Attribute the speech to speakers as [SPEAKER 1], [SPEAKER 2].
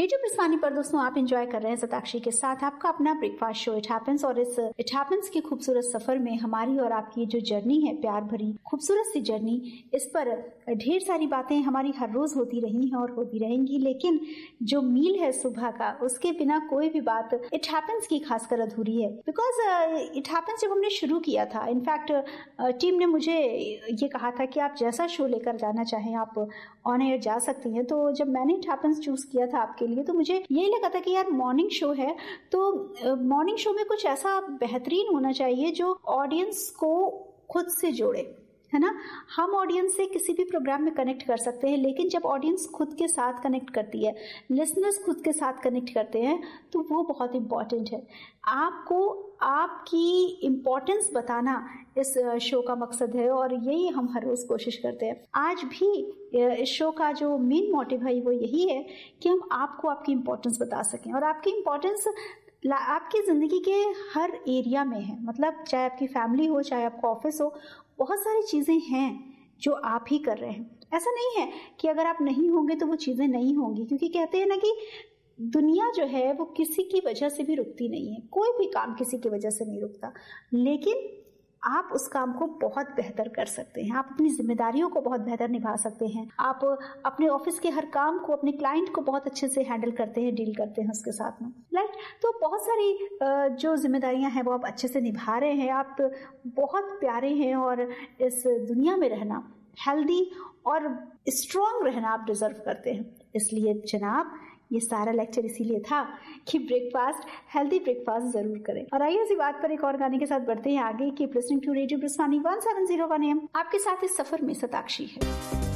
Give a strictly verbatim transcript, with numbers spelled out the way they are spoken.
[SPEAKER 1] Radio प्रस्थानी पर दोस्तों आप एंजॉय कर रहे हैं सताक्षी के साथ आपका अपना ब्रेकफास्ट शो इट हैपेंस। और इस इट हैपेंस के खूबसूरत सफर में हमारी और आपकी जो जर्नी है, प्यार भरी खूबसूरत सी जर्नी, इस पर ढेर सारी बातें हमारी हर रोज होती रही हैं और होती रहेंगी। लेकिन जो मील है सुबह का, उसके बिना कोई भी बात इट हैपेंस की खासकर अधूरी है। बिकॉज इट हैपेंस जब हमने शुरू किया था, इनफैक्ट टीम ने मुझे ये कहा था कि आप जैसा शो लेकर जाना चाहें आप ऑन एयर जा सकती हैं। तो जब मैंने इट हैपेंस चूज किया था आपके लिए, तो मुझे यही लगा था कि यार मॉर्निंग शो है, तो मॉर्निंग शो में कुछ ऐसा बेहतरीन होना चाहिए जो ऑडियंस को खुद से जोड़े, है ना। हम ऑडियंस से किसी भी प्रोग्राम में कनेक्ट कर सकते हैं, लेकिन जब ऑडियंस खुद के साथ कनेक्ट करती है, लिसनर्स खुद के साथ कनेक्ट करते हैं, तो वो बहुत इंपॉर्टेंट है। आपको आपकी इम्पोर्टेंस बताना इस शो का मकसद है और यही हम हर रोज कोशिश करते हैं। आज भी इस शो का जो मेन मोटिव है वो यही है कि हम आपको आपकी इम्पोर्टेंस बता सकें। और आपकी इम्पोर्टेंस आपकी जिंदगी के हर एरिया में है, मतलब चाहे आपकी फैमिली हो, चाहे आपका ऑफिस हो, बहुत सारी चीजें हैं जो आप ही कर रहे हैं। ऐसा नहीं है कि अगर आप नहीं होंगे तो वो चीजें नहीं होंगी, क्योंकि कहते हैं ना कि दुनिया जो है वो किसी की वजह से भी रुकती नहीं है, कोई भी काम किसी की वजह से नहीं रुकता, लेकिन आप उस काम को बहुत बेहतर कर सकते हैं। आप अपनी जिम्मेदारियों को बहुत बेहतर निभा सकते हैं। आप अपने ऑफिस के हर काम को, अपने क्लाइंट को बहुत अच्छे से हैंडल करते हैं, डील करते हैं उसके साथ में, राइट। तो बहुत सारी जो जिम्मेदारियां हैं वो आप अच्छे से निभा रहे हैं। आप बहुत प्यारे हैं और इस दुनिया में रहना, हेल्दी और स्ट्रांग रहना आप डिजर्व करते हैं। इसलिए जनाब, ये सारा लेक्चर इसीलिए था कि ब्रेकफास्ट, हेल्दी ब्रेकफास्ट जरूर करें। और आइए इसी बात पर एक और गाने के साथ बढ़ते हैं आगे। Keep listening to radio प्रस्थानी one seven zero one M. आपके साथ इस सफर में सताक्षी है।